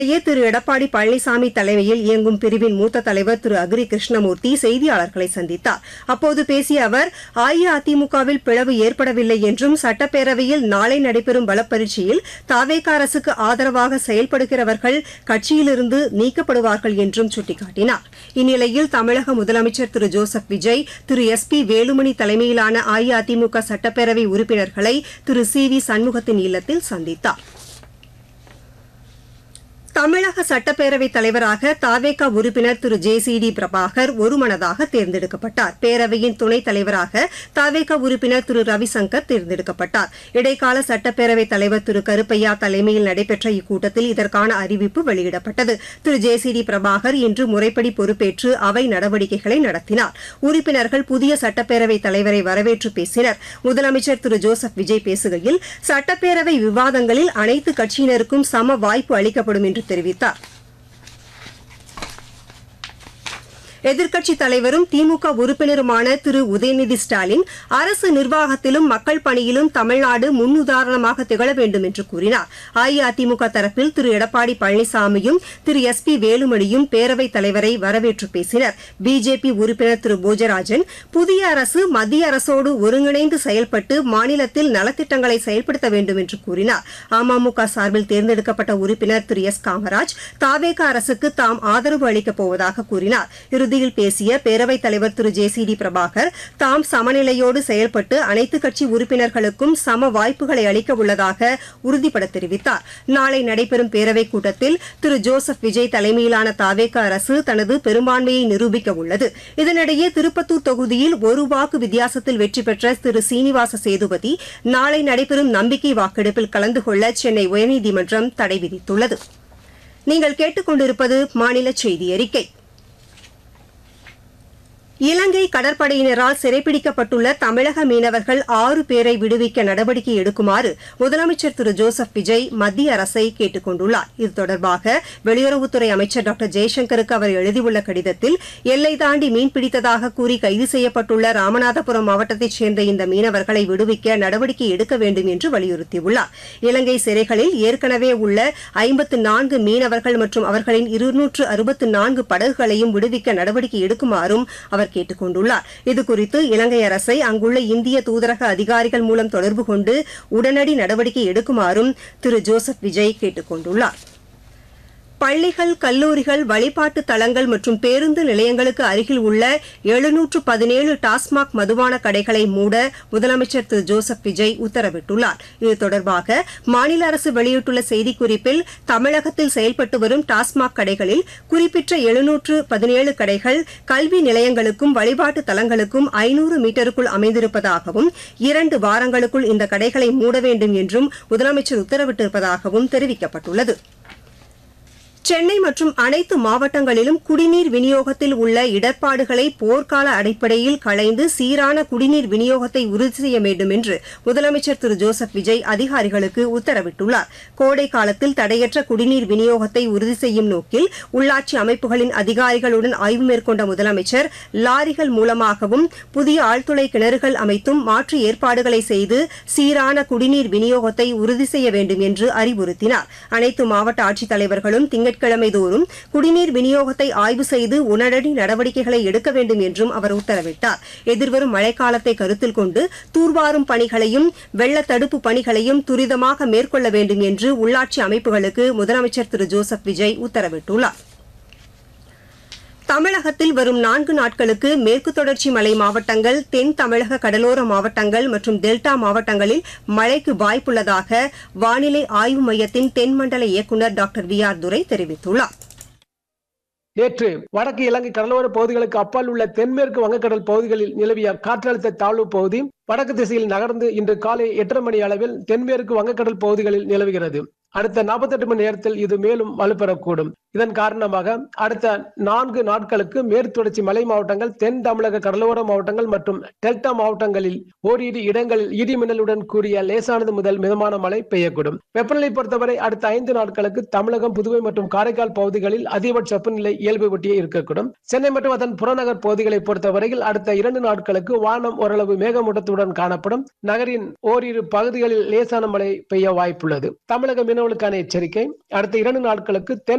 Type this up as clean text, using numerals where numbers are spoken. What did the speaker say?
திரு எடப்பாடி பழனிசாமி தலைமையில் இயங்கும் பிரிவின் மூத்த தலைவர் திரு அக்ரி கிருஷ்ணமூர்த்தி செய்தியாளர்களை சந்தித்தார். அப்போது பேசிய அவர், அஇஅதிமுகவில் பிளவு ஏற்படவில்லை என்றும் சட்டப்பேரவையில் நாளை நடைபெறும் பலப்பரீட்சையில் தவேக அரசுக்கு ஆதரவாக செயல்படுகிறவர்கள் கட்சியிலிருந்து நீக்கப்படுவார்கள் என்றும் சுட்டிக்காட்டினார். இந்நிலையில் தமிழக முதலமைச்சர் திரு ஜோசப் விஜய் திரு SP வேலுமணி தலைமையிலான அஇஅதிமுக சட்டப்பேரவை உறுப்பினர்களை திரு CV சண்முகத்தின் இல்லத்தில் சந்தித்தார். தமிழக சட்டப்பேரவைத் தலைவராக தவேக உறுப்பினர் திரு JCD பிரபாகர் ஒருமனதாக தேர்ந்தெடுக்கப்பட்டார். பேரவையின் துணைத் தலைவராக தவேக உறுப்பினர் திரு ரவிசங்கர் தேர்ந்தெடுக்கப்பட்டார். இடைக்கால சட்டப்பேரவைத் தலைவர் திரு கருப்பையா தலைமையில் நடைபெற்ற இக்கூட்டத்தில் இதற்கான அறிவிப்பு வெளியிடப்பட்டது. திரு JCD பிரபாகர் இன்று முறைப்படி பொறுப்பேற்று அவை நடவடிக்கைகளை நடத்தினார். உறுப்பினர்கள் புதிய சட்டப்பேரவைத் தலைவரை வரவேற்று பேசினர். முதலமைச்சர் திரு ஜோசப் விஜய் பேசுகையில், சட்டப்பேரவை விவாதங்களில் அனைத்து கட்சியினருக்கும் சம வாய்ப்பு அளிக்கப்படும் என்று தெரிவித்தார். எதிர்க்கட்சித் தலைவரும் திமுக உறுப்பினருமான திரு உதயநிதி ஸ்டாலின், அரசு நிர்வாகத்திலும் மக்கள் பணியிலும் தமிழ்நாடு முன்னுதாரணமாக திகழ வேண்டும் என்று கூறினார். அஇஅதிமுக தரப்பில் திரு எடப்பாடி பழனிசாமியும் திரு SP வேலுமணியும் பேரவைத் தலைவரை வரவேற்று பேசினர். பிஜேபி உறுப்பினர் திரு போஜராஜன், புதிய அரசு மத்திய அரசோடு ஒருங்கிணைந்து செயல்பட்டு மாநிலத்தில் நலத்திட்டங்களை செயல்படுத்த வேண்டும் என்று கூறினார். அமமுக சார்பில் தேர்ந்தெடுக்கப்பட்ட உறுப்பினர் திரு S காமராஜ், தவேக அரசுக்கு தாம் ஆதரவு அளிக்கப் போவதாக கூறினார். இறுதியில் பேசிய பேரவைத் தலைவர் திரு JCD பிரபாகர், தாம் சமநிலையோடு செயல்பட்டு அனைத்து கட்சி உறுப்பினர்களுக்கும் சம வாய்ப்புகளை அளிக்க உள்ளதாக உறுதிபட தெரிவித்தார். நாளை நடைபெறும் பேரவைக் கூட்டத்தில் திரு ஜோசப் விஜய் தலைமையிலான தவேக அரசு தனது பெரும்பான்மையை நிரூபிக்க உள்ளது. இதனிடையே திருப்பத்தூர் தொகுதியில் ஒரு வாக்கு வித்தியாசத்தில் வெற்றி பெற்ற திரு சீனிவாச சேதுபதி நாளை நடைபெறும் நம்பிக்கை வாக்கெடுப்பில் கலந்து கொள்ள சென்னை உயர்நீதிமன்றம் தடை விதித்துள்ளது. நீங்கள் கேட்டுக் கொண்டிருப்பது மாநில செய்தி அறிக்கை. இலங்கை கடற்படையினரால் சிறைப்பிடிக்கப்பட்டுள்ள தமிழக மீனவர்கள் 6 பேரை விடுவிக்க நடவடிக்கை எடுக்குமாறு முதலமைச்சர் திரு ஜோசப் விஜய் மத்திய அரசை கேட்டுக் கொண்டுள்ளார். இது தொடர்பாக வெளியுறவுத்துறை அமைச்சர் டாக்டர் ஜெய்சங்கருக்கு அவர் எழுதியுள்ள கடிதத்தில், எல்லை தாண்டி மீன்பிடித்ததாக கூறி கைது செய்யப்பட்டுள்ள ராமநாதபுரம் மாவட்டத்தைச் சேர்ந்த இந்த மீனவர்களை விடுவிக்க நடவடிக்கை எடுக்க வேண்டும் என்று வலியுறுத்தியுள்ளார். இலங்கை சிறைகளில் ஏற்கனவே உள்ள 54 மீனவர்கள் மற்றும் அவர்களின் 264 படகுகளையும் விடுவிக்க நடவடிக்கை எடுக்குமாறும் அவர் கேட்டுக் கொண்டுள்ளார். இதுகுறித்து இலங்கை அரசை அங்குள்ள இந்திய தூதரக அதிகாரிகள் மூலம் தொடர்பு கொண்டு உடனடி நடவடிக்கை எடுக்குமாறும் திரு ஜோசப் விஜய் கேட்டுக் கொண்டுள்ளார். பள்ளிகள், கல்லூரிகள், வழிபாட்டு தலங்கள் மற்றும் பேருந்து நிலையங்களுக்கு அருகில் உள்ள 717 டாஸ்மாக் மதுபான கடைகளை மூட முதலமைச்சர் திரு ஜோசப் விஜய் உத்தரவிட்டுள்ளார். இது தொடர்பாக மாநில அரசு வெளியிட்டுள்ள செய்திக்குறிப்பில், தமிழகத்தில் செயல்பட்டு வரும் டாஸ்மாக் கடைகளில் குறிப்பிட்ட 717 கடைகள் கல்வி நிலையங்களுக்கும் வழிபாட்டு தலங்களுக்கும் 500 மீட்டருக்குள் அமைந்திருப்பதாகவும் 2 வாரங்களுக்குள் இந்த கடைகளை மூட வேண்டும் என்றும் முதலமைச்சர் உத்தரவிட்டிருப்பதாகவும் தெரிவிக்கப்பட்டுள்ளது. சென்னை மற்றும் அனைத்து மாவட்டங்களிலும் குடிநீர் விநியோகத்தில் உள்ள இடர்பாடுகளை போர்க்கால அடிப்படையில் களைந்து சீரான குடிநீர் விநியோகத்தை உறுதி செய்ய வேண்டும் என்று முதலமைச்சர் திரு ஜோசப் விஜய் அதிகாரிகளுக்கு உத்தரவிட்டுள்ளார். கோடை காலத்தில் தடையற்ற குடிநீர் விநியோகத்தை உறுதி செய்யும் நோக்கில் உள்ளாட்சி அமைப்புகளின் அதிகாரிகளுடன் ஆய்வு மேற்கொண்ட முதலமைச்சர் லாரிகள் மூலமாகவும் புதிய ஆழ்துளை கிணறுகள் அமைத்தும் மாற்று ஏற்பாடுகளை செய்து சீரான குடிநீர் விநியோகத்தை உறுதி செய்ய வேண்டும் என்று அறிவுறுத்தினார். அனைத்து மாவட்ட ஆட்சித்தலைவர்களும் திங்கட்கிழமை தோறும் குடிநீர் விநியோகத்தை ஆய்வு செய்து உடனடி நடவடிக்கைகளை எடுக்க வேண்டும் என்றும் அவர் உத்தரவிட்டார். எதிர்வரும் மழைக்காலத்தை கருத்தில் கொண்டு தூர்வாரும் பணிகளையும் வெள்ள தடுப்பு பணிகளையும் துரிதமாக மேற்கொள்ள வேண்டும் என்று உள்ளாட்சி அமைப்புகளுக்கு முதலமைச்சர் திரு ஜோசப் விஜய் உத்தரவிட்டுள்ளார். தமிழகத்தில் வரும் 4 நாட்களுக்கு மேற்கு தொடர்ச்சி மலை மாவட்டங்கள், தென் தமிழக கடலோர மாவட்டங்கள் மற்றும் டெல்டா மாவட்டங்களில் மழைக்கு வாய்ப்புள்ளதாக வானிலை ஆய்வு மையத்தின் தென்மண்டல இயக்குநர் டாக்டர் VR துரை தெரிவித்துள்ளார். நேற்று வடக்கு இலங்கை கடலோர பகுதிகளுக்கு அப்பால் உள்ள தென்மேற்கு வங்கக்கடல் பகுதிகளில் நிலவிய காற்றழுத்த தாழ்வு பகுதி வடக்கு திசையில் நகர்ந்து இன்று காலை 8:30 மணி அளவில் தென்மேற்கு வங்கக்கடல் பகுதிகளில் நிலவுகிறது. அடுத்த 48 மணி நேரத்தில் இது மேலும் வலுப்பெறக்கூடும். இதன் காரணமாக அடுத்த 4 நாட்களுக்கு மேற்கு தொடர்ச்சி மலை மாவட்டங்கள், தென் தமிழக கடலோர மாவட்டங்கள் மற்றும் டெல்டா மாவட்டங்களில் ஓரிரு இடங்களில் இடி மின்னலுடன் கூடிய லேசானது முதல் மிதமான மழை பெய்யக்கூடும். வெப்பநிலை பொறுத்தவரை அடுத்த 5 நாட்களுக்கு தமிழகம், புதுவை மற்றும் காரைக்கால் பகுதிகளில் அதிகபட்ச வெப்பநிலை இயல்பு ஒட்டியே இருக்கக்கூடும். சென்னை மற்றும் அதன் புறநகர் பகுதிகளை பொறுத்தவரையில் அடுத்த 2 நாட்களுக்கு வானம் ஓரளவு மேகமூட்டத்துடன் காணப்படும். நகரின் ஓரிரு பகுதிகளில் லேசான மழை பெய்ய வாய்ப்புள்ளது. தமிழக மீனவர்களுக்கான எச்சரிக்கை: அடுத்த 2 நாட்களுக்கு தென்